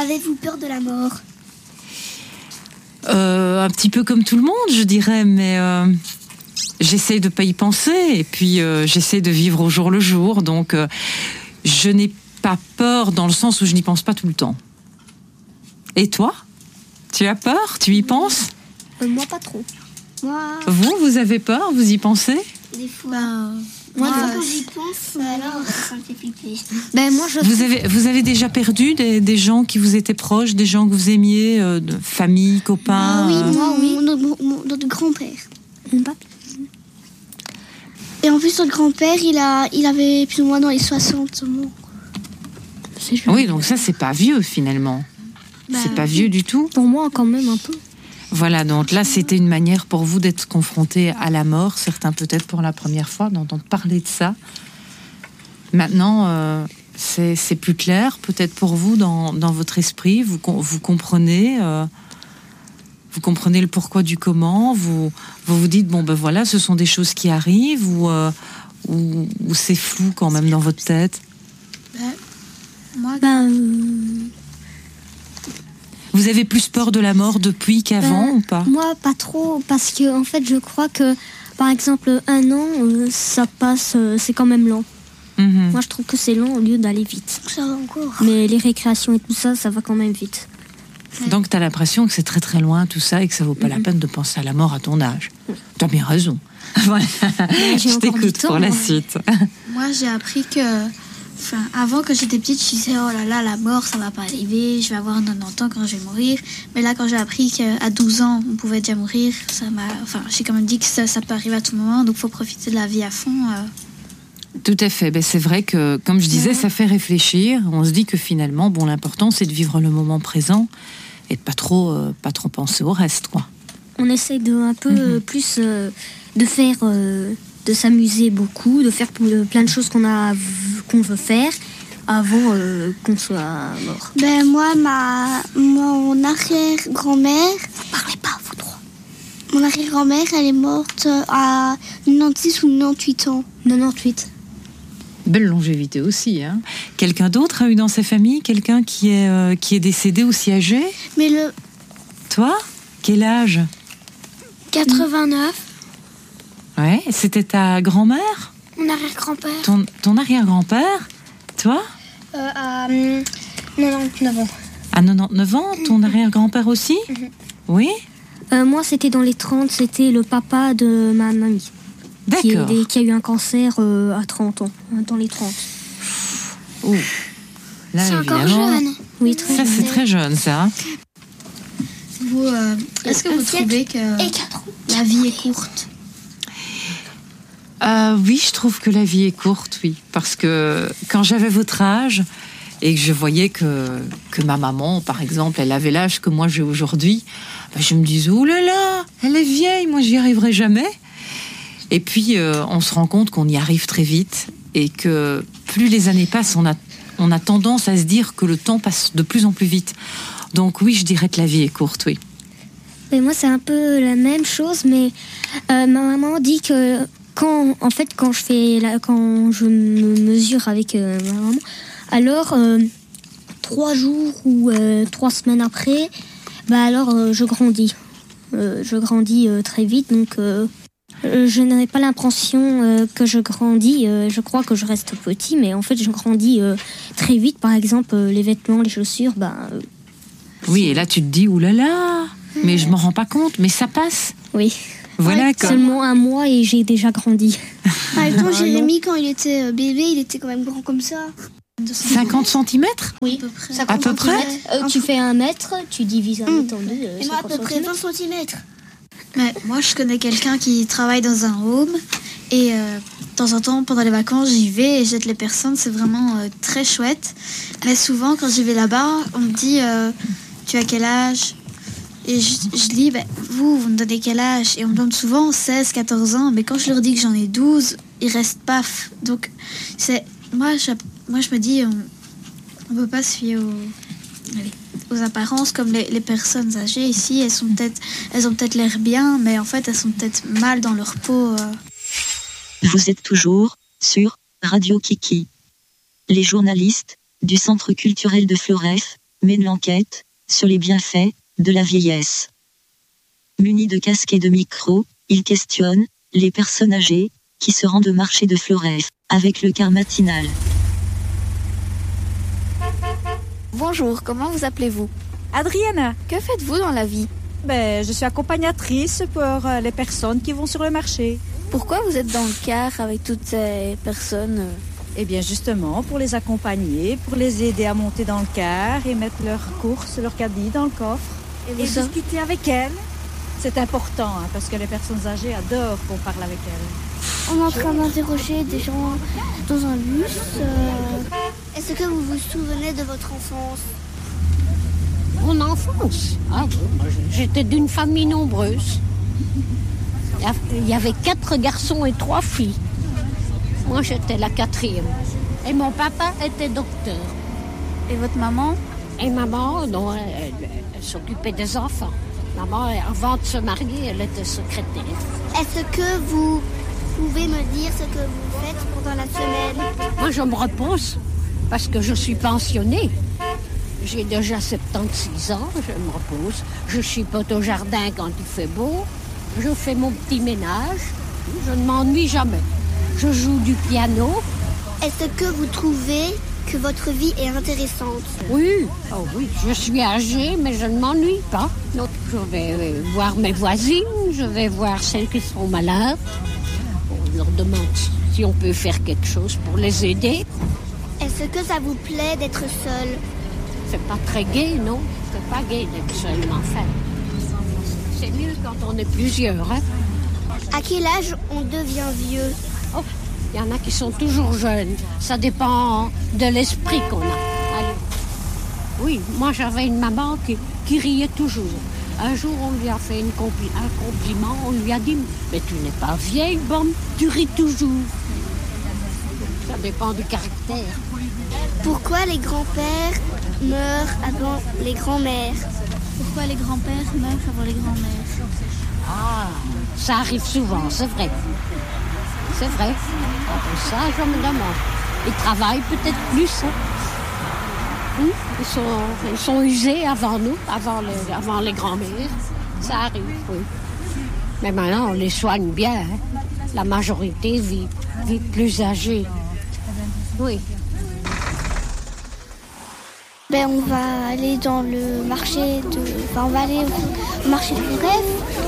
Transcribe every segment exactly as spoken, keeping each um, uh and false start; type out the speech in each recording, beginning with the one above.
Avez-vous peur de la mort ? euh, Un petit peu comme tout le monde, je dirais, mais euh, j'essaie de ne pas y penser. Et puis, euh, j'essaie de vivre au jour le jour. Donc, euh, je n'ai pas peur dans le sens où je n'y pense pas tout le temps. Et toi ? Tu as peur ? Tu y penses ? euh, Moi, pas trop. Moi... Vous, vous avez peur ? Vous y pensez ? Des fois... Bah, moi, moi quand j'y pense, alors ça me fait flipper. Ben, moi, je... Vous avez, vous avez déjà perdu des, des gens qui vous étaient proches, des gens que vous aimiez, euh, de famille, copains ? Ah, oui, euh... moi, oui. Notre, mon, notre grand-père. Et en plus, notre grand-père, il, a, il avait plus ou moins dans les soixante morts. Oui, donc ça, c'est pas vieux, finalement. Bah, c'est pas vieux du tout. Pour moi, quand même, un peu. Voilà, donc là, c'était une manière pour vous d'être confrontés à la mort, certains peut-être pour la première fois, d'entendre parler de ça. Maintenant, euh, c'est, c'est plus clair, peut-être pour vous, dans, dans votre esprit, vous, vous comprenez... Euh, Vous comprenez le pourquoi du comment, vous vous, vous dites, bon ben voilà, ce sont des choses qui arrivent, ou, euh, ou, ou c'est flou quand même dans votre tête ? Ben, moi, ben, euh... Vous avez plus peur de la mort depuis qu'avant ben, ou pas ? Moi, pas trop, parce que en fait, je crois que, par exemple, un an, euh, ça passe, euh, c'est quand même lent. Mm-hmm. Moi, je trouve que c'est lent au lieu d'aller vite. Ça va encore. Mais les récréations et tout ça, ça va quand même vite. Donc, tu as l'impression que c'est très très loin tout ça et que ça vaut pas mm-hmm. la peine de penser à la mort à ton âge. Tu as bien raison. Voilà. Je t'écoute temps, pour la hein. suite. Moi, j'ai appris que... Enfin, avant, quand j'étais petite, je disais, oh là là, la mort, ça va pas arriver, je vais avoir quatre-vingt-dix ans quand je vais mourir. Mais là, quand j'ai appris qu'à douze ans, on pouvait déjà mourir, ça m'a... Enfin, j'ai quand même dit que ça, ça peut arriver à tout moment, donc il faut profiter de la vie à fond. Euh... Tout à fait. Ben, c'est vrai que, comme je disais, ouais. ça fait réfléchir. On se dit que finalement, bon, l'important, c'est de vivre le moment présent et de pas trop, euh, pas trop penser au reste, quoi. On essaie de un peu mm-hmm. plus euh, de faire, euh, de s'amuser beaucoup, de faire plein de choses qu'on a, qu'on veut faire avant euh, qu'on soit mort. Ben moi, ma, mon arrière-grand-mère. Parlez pas, vous trois. Mon arrière-grand-mère, elle est morte à quatre-vingt-dix ou quatre-vingt-dix-huit ans. quatre-vingt-dix-huit. Belle longévité aussi, hein. Quelqu'un d'autre a eu dans sa famille quelqu'un qui est, euh, qui est décédé aussi âgé ? Mais le... Toi ? Quel âge ? quatre-vingt-neuf. Ouais, c'était ta grand-mère ? Mon arrière-grand-père. Ton, ton arrière-grand-père ? Toi ? euh, À euh, quatre-vingt-dix-neuf ans. À quatre-vingt-dix-neuf ans, ton arrière-grand-père aussi ? Mm-hmm. Oui ? euh, Moi, c'était dans les trente, c'était le papa de ma mamie. D'accord. Qui, est, qui a eu un cancer euh, à trente ans, dans les trente. Oh. Là, c'est évidemment, encore jeune. Oui, très ça, jeune. c'est très jeune, ça. Vous, euh, est-ce que vous trouvez que la vie est courte ? euh, Oui, je trouve que la vie est courte, oui. Parce que quand j'avais votre âge et que je voyais que, que ma maman, par exemple, elle avait l'âge que moi j'ai aujourd'hui, ben je me disais, oh là là, elle est vieille, moi j'y arriverai jamais. Et puis, euh, on se rend compte qu'on y arrive très vite et que plus les années passent, on a, on a tendance à se dire que le temps passe de plus en plus vite. Donc oui, je dirais que la vie est courte, oui. Mais moi, c'est un peu la même chose, mais euh, ma maman dit que quand, en fait, quand je fais, la, quand je me mesure avec euh, ma maman, alors euh, trois jours ou euh, trois semaines après, bah alors euh, je grandis, euh, je grandis euh, très vite, donc. Euh, Je n'ai pas l'impression euh, que je grandis, euh, je crois que je reste petit, mais en fait je grandis euh, très vite. Par exemple, euh, les vêtements, les chaussures, ben... Euh, oui, et là tu te dis, oulala, mais je m'en rends pas compte, mais ça passe. Oui. Voilà, ouais, seulement un mois et j'ai déjà grandi. Par exemple, Jérémy, quand il était bébé, il était quand même grand comme ça. cinquante centimètres ? Oui, à peu près. Euh, tu fais un mètre, tu divises un mètre en deux. Euh, et moi, à peu près vingt centimètres. Mais moi, je connais quelqu'un qui travaille dans un home et euh, de temps en temps, pendant les vacances, j'y vais et j'aide les personnes. C'est vraiment euh, très chouette. Mais souvent, quand j'y vais là-bas, on me dit euh, tu as quel âge ? Et je, je dis bah, vous, vous me donnez quel âge ? Et on me donne souvent seize, quatorze ans. Mais quand je leur dis que j'en ai douze, ils restent paf. Donc, c'est, moi, je, moi, je me dis on ne peut pas se fier au... Allez. aux apparences, comme les, les personnes âgées ici, elles, sont peut-être, elles ont peut-être l'air bien, mais en fait, elles sont peut-être mal dans leur peau. Euh. Vous êtes toujours sur Radio Kiki. Les journalistes du Centre culturel de Florès mène l'enquête sur les bienfaits de la vieillesse. Muni de casque et de micro, il questionne les personnes âgées qui se rendent au marché de Floref avec le quart matinal. Bonjour, comment vous appelez-vous? Adriana. Que faites-vous dans la vie? Ben, je suis accompagnatrice pour euh, les personnes qui vont sur le marché. Pourquoi vous êtes dans le car avec toutes ces personnes? Eh bien justement, pour les accompagner, pour les aider à monter dans le car et mettre leurs courses, leurs caddies dans le coffre. Et, et discuter avec elles. C'est important, hein, parce que les personnes âgées adorent qu'on parle avec elles. On est en train d'interroger des gens dans un bus. Euh... Est-ce que vous vous souvenez de votre enfance? Mon enfance? Ah, j'étais d'une famille nombreuse. Il y avait quatre garçons et trois filles. Moi, j'étais la quatrième. Et mon papa était docteur. Et votre maman? Et maman, non, elle, elle s'occupait des enfants. Maman, avant de se marier, elle était secrétaire. Est-ce que vous pouvez me dire ce que vous faites pendant la semaine? Moi, je me repose parce que je suis pensionnée. J'ai déjà soixante-seize ans, je me repose. Je chipote au jardin quand il fait beau. Je fais mon petit ménage. Je ne m'ennuie jamais. Je joue du piano. Est-ce que vous trouvez que votre vie est intéressante? Oui, oh oui, je suis âgée, mais je ne m'ennuie pas. Donc, je vais voir mes voisines, je vais voir celles qui sont malades. On leur demande si on peut faire quelque chose pour les aider. Est-ce que ça vous plaît d'être seule? C'est pas très gai, non? C'est pas gai d'être seule, mais enfin. C'est mieux quand on est plusieurs, hein? À quel âge on devient vieux? Oh, il y en a qui sont toujours jeunes. Ça dépend de l'esprit qu'on a. Allez. Oui, moi j'avais une maman qui, qui riait toujours. Un jour, on lui a fait une compli- un compliment. On lui a dit « Mais tu n'es pas vieille, bonne, tu ris toujours. » Ça dépend du caractère. Pourquoi les grands-pères meurent avant les grands-mères? Pourquoi les grands-pères meurent avant les grands-mères? Ah, ça arrive souvent, c'est vrai. C'est vrai. Après ça, je me demande. Ils travaillent peut-être plus. Hein. Hum, ils, sont, ils sont usés avant nous, avant les, avant les grands-mères. Ça arrive, oui. Mais maintenant, on les soigne bien. Hein. La majorité vit, vit plus âgée. Oui. Ben, on va aller dans le marché de... Enfin, on va aller au marché de Floref.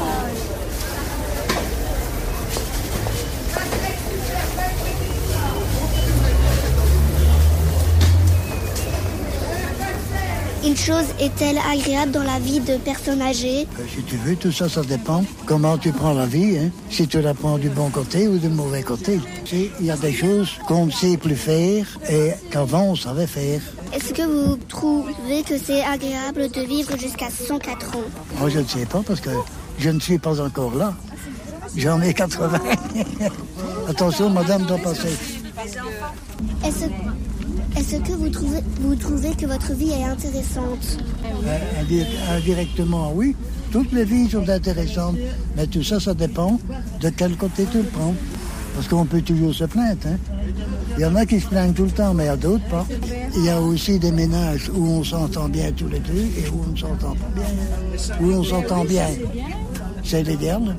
Une chose est-elle agréable dans la vie de personnes âgées? Si tu veux, tout ça, ça dépend comment tu prends la vie. Hein. Si tu la prends du bon côté ou du mauvais côté. Il y a des choses qu'on ne sait plus faire et qu'avant on savait faire. Est-ce que vous trouvez que c'est agréable de vivre jusqu'à cent quatre ans? Moi, je ne sais pas parce que je ne suis pas encore là. J'en ai quatre-vingts. Attention, madame doit passer. Est-ce, est-ce que vous trouvez, vous trouvez que votre vie est intéressante? Euh, indirectement, oui. Toutes les vies sont intéressantes. Mais tout ça, ça dépend de quel côté tu le prends. Parce qu'on peut toujours se plaindre. Hein. Il y en a qui se plaignent tout le temps, mais il y a d'autres pas. Il y a aussi des ménages où on s'entend bien tous les deux et où on ne s'entend pas bien. Où on s'entend bien, c'est l'idéal.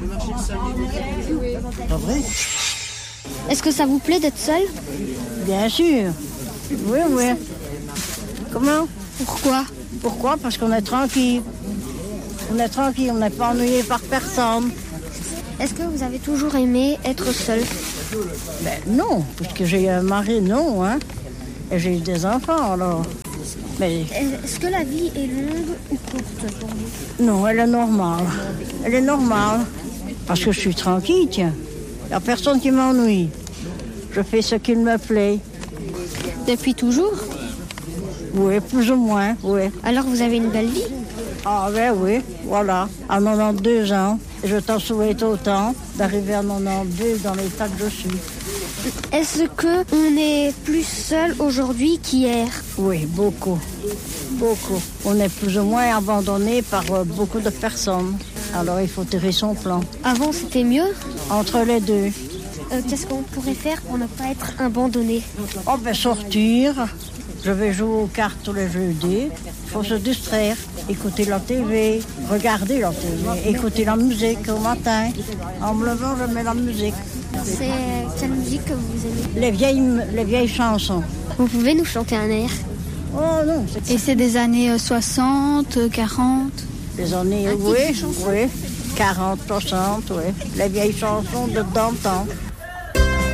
Pas vrai? Est-ce que ça vous plaît d'être seul? Bien sûr. Oui, oui. Comment? Pourquoi? Pourquoi? Parce qu'on est tranquille. On est tranquille, on n'est pas ennuyé par personne. Est-ce que vous avez toujours aimé être seul? Ben non, puisque j'ai eu un mari, non, hein. Et j'ai eu des enfants, alors. Mais... Est-ce que la vie est longue ou courte pour vous? Non, elle est normale. Elle est normale. Parce que je suis tranquille, tiens. Il n'y a personne qui m'ennuie. Je fais ce qu'il me plaît. Depuis toujours? Oui, plus ou moins, oui. Alors vous avez une belle vie? Ah ben oui, voilà. À quatre-vingt-douze ans. Je t'en souhaite autant d'arriver à quatre-vingt-douze dans l'état que je suis. Est-ce qu'on est plus seul aujourd'hui qu'hier? Oui, beaucoup. Beaucoup. On est plus ou moins abandonné par euh, beaucoup de personnes. Alors il faut tirer son plan. Avant c'était mieux? Entre les deux. Euh, qu'est-ce qu'on pourrait faire pour ne pas être abandonné? Oh ben sortir, Je vais jouer aux cartes tous les jeudis. Il faut se distraire, écouter la T V, regarder la T V, écouter la musique au matin. En me levant, je mets la musique. C'est quelle musique que vous aimez? Les vieilles, les vieilles chansons. Vous pouvez nous chanter un air? Oh non. Et c'est des années soixante, quarante? Les années, oui, oui. quarante, soixante, oui. Les vieilles chansons de d'antan.